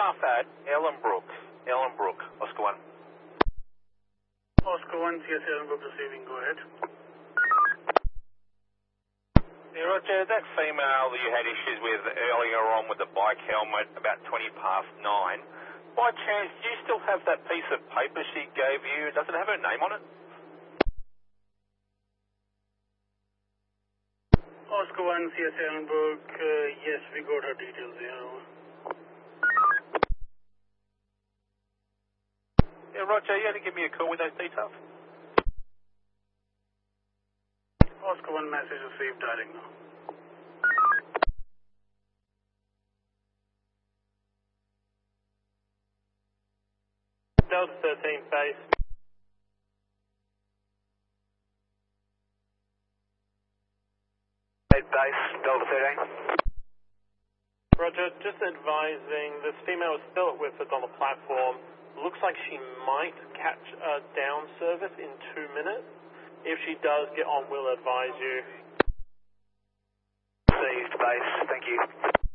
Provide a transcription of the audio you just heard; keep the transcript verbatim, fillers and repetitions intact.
staff at Ellenbrook. Ellenbrook, Oscar one. Oscar one, C S Ellenbrook receiving, go ahead. Yeah, Roger, that female that you had issues with earlier on with the bike helmet about twenty past nine, by chance, do you still have that piece of paper she gave you? Does it have her name on it? Oscar one, C S Ellenbrook, uh, yes, we got her details here. Yeah, Roger, you had to give me a call with those details. Oscar one, message received, dialing now. Delta thirteen base. Base, Delta thirteen. Roger, just advising, this female is still at Whitford on the platform. Looks like she might catch a down service in two minutes. If she does get on, we'll advise you. Received, base, thank you.